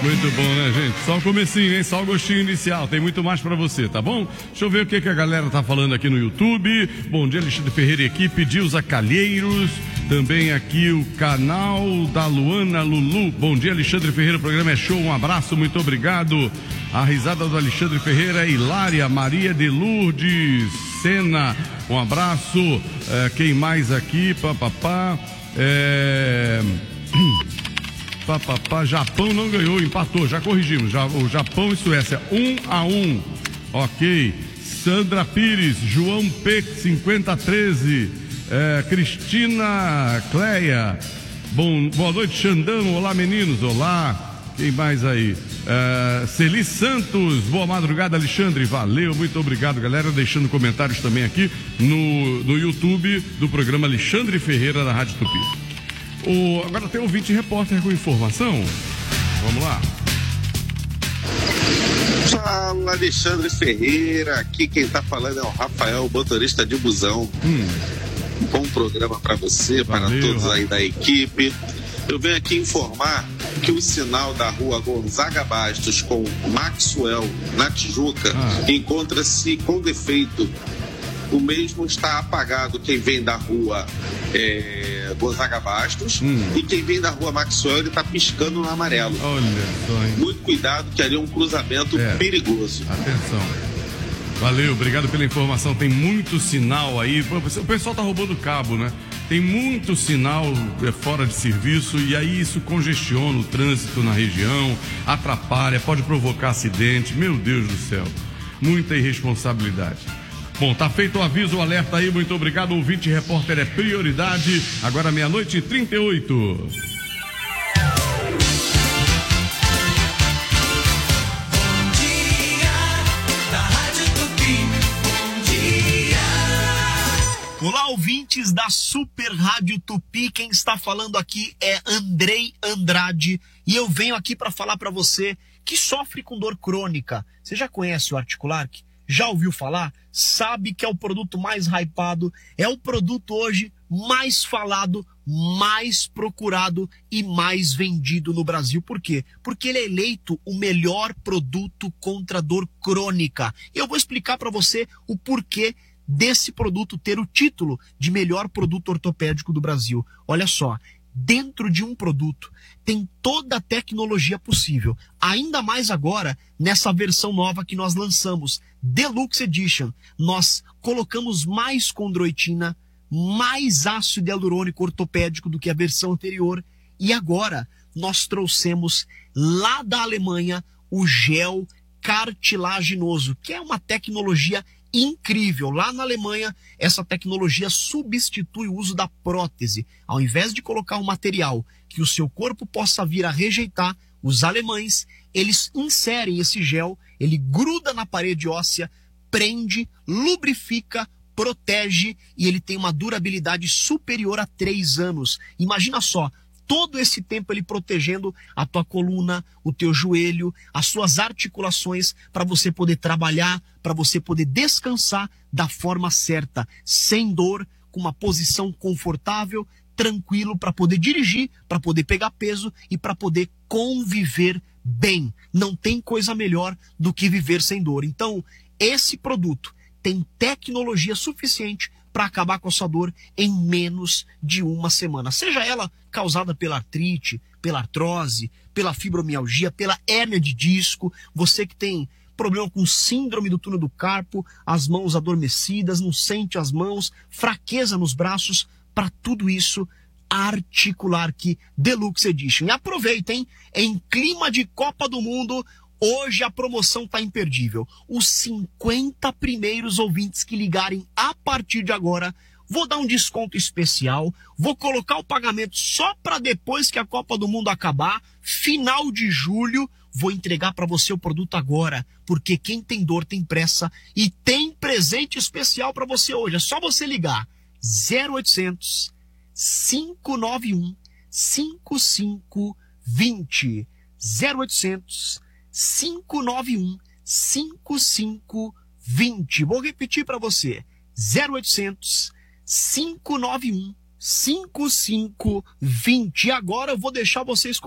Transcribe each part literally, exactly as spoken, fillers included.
Muito bom, né, gente? Só o comecinho, hein? Só o gostinho inicial. Tem muito mais pra você, tá bom? Deixa eu ver o que, que a galera tá falando aqui no YouTube. Bom dia, Alexandre Ferreira e equipe. Dilza Calheiros. Também aqui o canal da Luana Lulu. Bom dia, Alexandre Ferreira. O programa é show. Um abraço, muito obrigado. A risada do Alexandre Ferreira é hilária. Maria de Lourdes Sena. Um abraço. É, quem mais aqui? Papapá. É... Papapá. Japão não ganhou, empatou. Já corrigimos. Já, o Japão e Suécia. Um a um. Ok. Sandra Pires. João P. cinquenta treze. É, Cristina Cleia, bom, boa noite, Xandão, olá meninos, olá, quem mais aí? É, Celi Santos, boa madrugada, Alexandre, valeu, muito obrigado, galera, deixando comentários também aqui no, no YouTube do programa Alexandre Ferreira da Rádio Tupi. O, agora tem um ouvinte repórter com informação, vamos lá. Fala, Alexandre Ferreira, aqui quem tá falando é o Rafael, motorista de busão. Hum. Bom programa para você, para Valeu, todos aí da equipe. Eu venho aqui informar que o sinal da rua Gonzaga Bastos com Maxwell na Tijuca ah. encontra-se com defeito. O mesmo está apagado quem vem da rua é, Gonzaga Bastos hum. e quem vem da rua Maxwell ele está piscando no amarelo. Olha só, muito cuidado que ali é um cruzamento é. perigoso. Atenção. Valeu, obrigado pela informação. Tem muito sinal aí. O pessoal tá roubando cabo, né? Tem muito sinal fora de serviço e aí isso congestiona o trânsito na região, atrapalha, pode provocar acidente. Meu Deus do céu, muita irresponsabilidade. Bom, tá feito o aviso, o alerta aí. Muito obrigado, ouvinte repórter é prioridade. Agora meia-noite e trinta e oito. Olá, ouvintes da Super Rádio Tupi, quem está falando aqui é Andrei Andrade e eu venho aqui para falar para você que sofre com dor crônica. Você já conhece o Articularc? Já ouviu falar? Sabe que é o produto mais hypado, é o produto hoje mais falado, mais procurado e mais vendido no Brasil. Por quê? Porque ele é eleito o melhor produto contra dor crônica. E eu vou explicar para você o porquê desse produto ter o título de melhor produto ortopédico do Brasil. Olha só, dentro de um produto tem toda a tecnologia possível, ainda mais agora nessa versão nova que nós lançamos, Deluxe Edition. Nós colocamos mais condroitina, mais ácido hialurônico ortopédico do que a versão anterior e agora nós trouxemos lá da Alemanha o gel cartilaginoso, que é uma tecnologia incrível. Lá na Alemanha, essa tecnologia substitui o uso da prótese. Ao invés de colocar um material que o seu corpo possa vir a rejeitar, os alemães, eles inserem esse gel, ele gruda na parede óssea, prende, lubrifica, protege e ele tem uma durabilidade superior a três anos. Imagina só, todo esse tempo ele protegendo a tua coluna, o teu joelho, as suas articulações, para você poder trabalhar, para você poder descansar da forma certa, sem dor, com uma posição confortável, tranquilo, para poder dirigir, para poder pegar peso e para poder conviver bem. Não tem coisa melhor do que viver sem dor. Então, esse produto tem tecnologia suficiente para acabar com a sua dor em menos de uma semana. Seja ela causada pela artrite, pela artrose, pela fibromialgia, pela hérnia de disco, você que tem problema com síndrome do túnel do carpo, as mãos adormecidas, não sente as mãos, fraqueza nos braços, para tudo isso, Articularc Deluxe Edition. E aproveitem, em clima de Copa do Mundo, hoje a promoção está imperdível. Os cinquenta primeiros ouvintes que ligarem a partir de agora, vou dar um desconto especial, vou colocar o pagamento só para depois que a Copa do Mundo acabar, final de julho, vou entregar para você o produto agora, porque quem tem dor tem pressa e tem presente especial para você hoje. É só você ligar zero oitocentos, cinco nove um, cinco cinco dois zero. zero oitocentos, cinco nove um, cinco cinco dois. Vou repetir para você. zero oitocentos, cinco nove um, cinco cinco dois. E agora eu vou deixar você escolher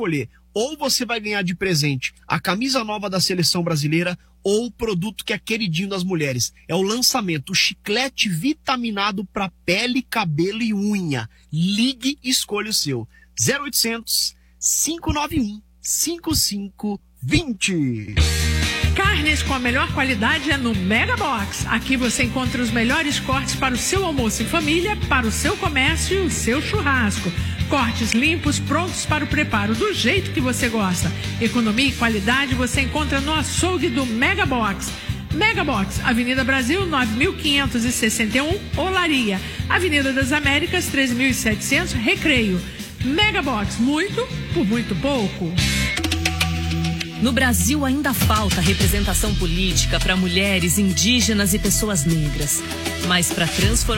ou você vai ganhar de presente a camisa nova da seleção brasileira ou o produto que é queridinho das mulheres. É o lançamento, o chiclete vitaminado para pele, cabelo e unha. Ligue e escolha o seu. zero oitocentos, cinco nove um, cinco cinco dois zero. Carnes com a melhor qualidade é no Mega Box. Aqui você encontra os melhores cortes para o seu almoço em família, para o seu comércio e o seu churrasco. Cortes limpos, prontos para o preparo, do jeito que você gosta. Economia e qualidade você encontra no açougue do Mega Box. Mega Box, Avenida Brasil, nove mil quinhentos e sessenta e um, Olaria. Avenida das Américas, treze mil e setecentos, Recreio. Mega Box, muito por muito pouco. No Brasil ainda falta representação política para mulheres, indígenas e pessoas negras. Mas para transformar